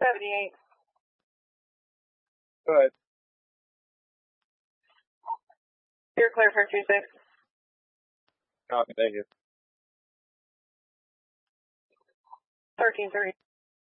78. Good. You're clear for 26. Copy, thank you. 1330.